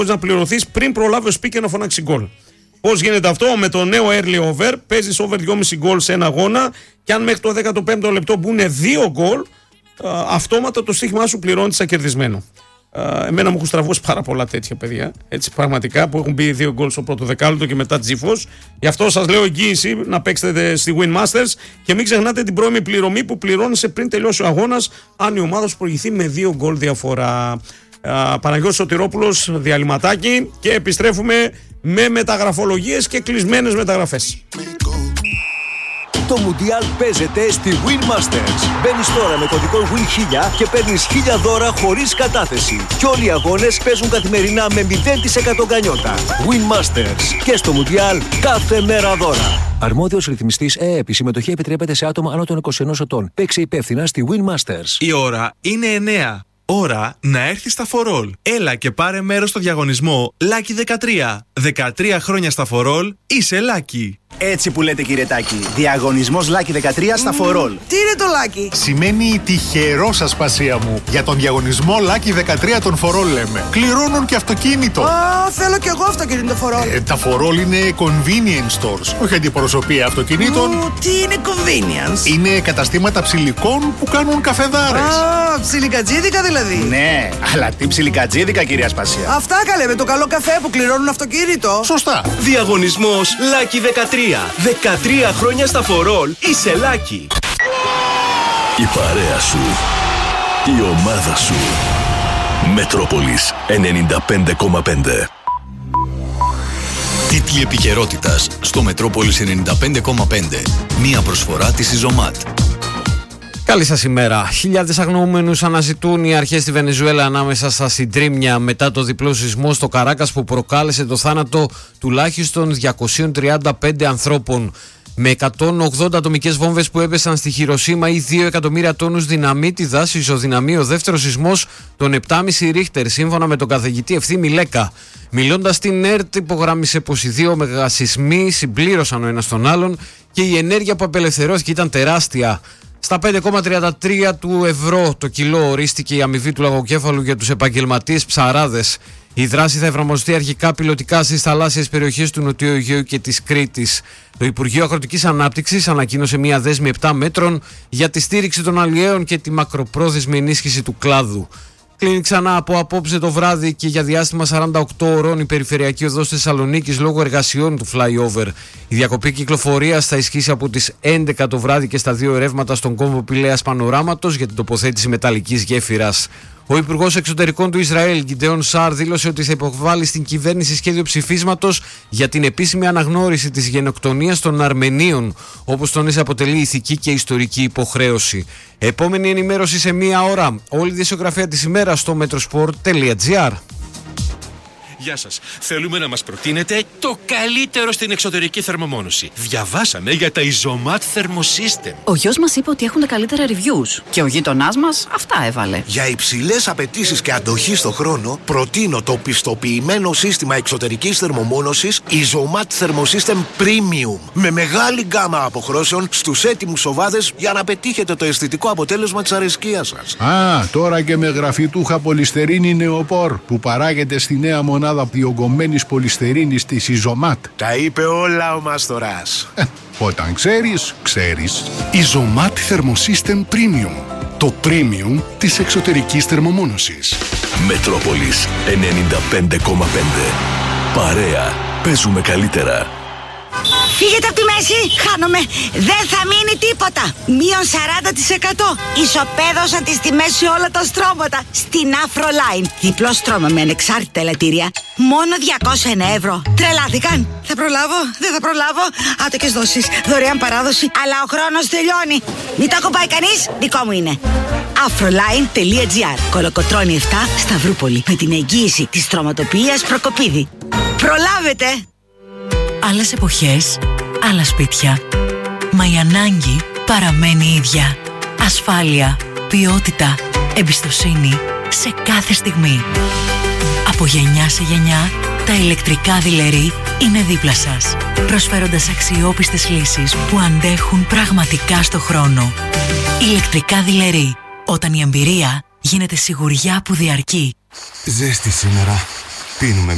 να πληρωθείς πριν προλάβει ο speaker να φωνάξει γκολ. Πώς γίνεται αυτό? Με το νέο early over, παίζεις over 2,5 γκολ σε ένα αγώνα και αν μέχρι το 15ο λεπτό μπουν 2 γκολ, αυτόματα το στοίχημά σου πληρώνει σαν κερδισμένο. Εμένα μου έχουν στραβώσει πάρα πολλά τέτοια παιδιά, έτσι πραγματικά, που έχουν μπει 2 γκολ στο πρώτο δεκάλεπτο και μετά τζίφος. Γι' αυτό σας λέω εγγύηση να παίξετε στη Win Masters και μην ξεχνάτε την πρώιμη πληρωμή που πληρώνεσαι πριν τελειώσει ο αγώνας, αν η ομάδα σου προηγηθεί με 2 γκολ διαφορά. Παναγιώτης Σωτηρόπουλος, διαλυματάκι και επιστρέφουμε με μεταγραφολογίες και κλεισμένες μεταγραφές. Το Μουντιάλ παίζεται στη Win Masters. Μπαίνεις τώρα με κωδικό WIN1000 και παίρνεις 1000 δώρα χωρίς κατάθεση. Και όλοι οι αγώνες παίζουν καθημερινά με 0% γκανιότα. Win Masters. Και στο Μουντιάλ κάθε μέρα δώρα. Αρμόδιος ρυθμιστής ΕΕΠ. Η συμμετοχή επιτρέπεται σε άτομα άνω των 21 ετών. Παίξε υπεύθυνα στη Win Masters. Η ώρα είναι 9. Ώρα να έρθεις στα For All. Έλα και πάρε μέρος στο διαγωνισμό Lucky 13. 13 χρόνια στα For All, είσαι Lucky. Έτσι που λέτε, κύριε Τάκη. Διαγωνισμός Lucky 13 στα For All. Τι είναι το Lucky? Σημαίνει τυχερό, ασπασία μου. Για τον διαγωνισμό Lucky 13 των For All λέμε. Κληρώνουν και αυτοκίνητο. Θέλω κι εγώ αυτοκίνητο For All. Τα For All είναι convenience stores. Όχι αντιπροσωπεία αυτοκινήτων. Τι είναι convenience? Είναι καταστήματα ψηλικών που κάνουν καφεδάρες. Ψιλικατζίδικα δηλαδή. Ναι, αλλά τι ψιλικατζίδικα, κυρία Ασπασία. Αυτά καλέ, με το καλό καφέ που κληρώνουν αυτοκίνητο. Σωστά. Διαγωνισμός Lucky 13. 13 χρόνια στα For All. Είσαι Lucky. Η παρέα σου. Η ομάδα σου. Μετρόπολης 95,5. Τίτλοι επικαιρότητας στο Μετρόπολης 95,5. Μία προσφορά της Ιζωμάτ. Καλή σας ημέρα. Χιλιάδες αγνοούμενους αναζητούν οι αρχές στη Βενεζουέλα ανάμεσα στα συντρίμμια μετά το διπλό σεισμό στο Καράκας που προκάλεσε το θάνατο τουλάχιστον 235 ανθρώπων. Με 180 ατομικές βόμβες που έπεσαν στη Χειροσίμα ή 2 εκατομμύρια τόνους δυναμίτιδας, ισοδυναμεί ο δεύτερος σεισμός των 7,5 Ρίχτερ, σύμφωνα με τον καθηγητή Ευθύμη Λέκα. Μιλώντας στην ΕΡΤ, υπογράμμισε πως οι 2 μεγασεισμοί συμπλήρωσαν ο ένας τον άλλον και η ενέργεια που απελευθερώθηκε ήταν τεράστια. Στα 5,33 του ευρώ το κιλό ορίστηκε η αμοιβή του λαγοκέφαλου για τους επαγγελματίες ψαράδες. Η δράση θα εφαρμοστεί αρχικά πιλωτικά στις θαλάσσιες περιοχές του Νοτιού Αιγαίου και της Κρήτης. Το Υπουργείο Αγροτικής Ανάπτυξης ανακοίνωσε μια δέσμη 7 μέτρων για τη στήριξη των αλλιέων και τη μακροπρόθεσμη ενίσχυση του κλάδου. Κλείνει ξανά από απόψε το βράδυ και για διάστημα 48 ωρών η περιφερειακή οδός Θεσσαλονίκης λόγω εργασιών του flyover. Η διακοπή κυκλοφορίας θα ισχύσει από τις 11 το βράδυ και στα 2 ρεύματα στον κόμβο Πηλαίας Πανοράματος για την τοποθέτηση μεταλλικής γέφυρας. Ο Υπουργός Εξωτερικών του Ισραήλ, Γκιντεόν Σάρ, δήλωσε ότι θα υποβάλει στην κυβέρνηση σχέδιο ψηφίσματος για την επίσημη αναγνώριση της γενοκτονίας των Αρμενίων, όπως τόνισε αποτελεί ηθική και ιστορική υποχρέωση. Επόμενη ενημέρωση σε 1 ώρα. Όλη η δισογραφία της ημέρας στο metrosport.gr. Γεια σας. Θέλουμε να μας προτείνετε το καλύτερο στην εξωτερική θερμομόνωση. Διαβάσαμε για τα Ιζωμάτ Thermosystem. Ο γιος μας είπε ότι έχουν τα καλύτερα reviews και ο γείτονάς μας αυτά έβαλε. Για υψηλές απαιτήσεις και αντοχή στο χρόνο, προτείνω το πιστοποιημένο σύστημα εξωτερικής θερμομόνωσης Ιζωμάτ Thermosystem Premium. Με μεγάλη γκάμα αποχρώσεων στους έτοιμους σοβάδες για να πετύχετε το αισθητικό αποτέλεσμα της αρεσκίας σας. Τώρα και με γραφιτούχα πολυστερίνη νεοπόρ που παράγεται στη νέα μονάδα διογκωμένης πολυστερίνης της Ιζωμάτ. Τα είπε όλα ο Μάστορας. Όταν ξέρεις, ξέρεις. Ιζωμάτ Thermosystem Premium. Το premium της εξωτερικής θερμομόνωσης. Μετρόπολης 95,5. Παρέα. Παίζουμε καλύτερα. Φύγετε από τη μέση, χάνομαι. Δεν θα μείνει τίποτα. Μείον 40%. Ισοπαίδωσαν τις τιμές σε όλα τα στρώματα. Στην Afroline. Διπλό στρώμα με ανεξάρτητα ελαττήρια. Μόνο 201 ευρώ. Τρελάθηκαν. Θα προλάβω, δεν θα προλάβω. Άτοκες δόσεις, δωρεάν παράδοση. Αλλά ο χρόνος τελειώνει. Μην το ακουμπάει κανείς, δικό μου είναι. Afroline.gr. Κολοκοτρώνη 7, Σταυρούπολη. Με την εγγύηση της στρωματοποιίας Προκοπίδη. Προλάβετε. Άλλες εποχές, άλλα σπίτια. Μα η ανάγκη παραμένει ίδια. Ασφάλεια, ποιότητα, εμπιστοσύνη σε κάθε στιγμή. Από γενιά σε γενιά, τα ηλεκτρικά δειλερί είναι δίπλα σας, προσφέροντας αξιόπιστες λύσεις που αντέχουν πραγματικά στο χρόνο. Ηλεκτρικά δειλερί, όταν η εμπειρία γίνεται σιγουριά που διαρκεί. Ζέστη σήμερα. Πίνουμε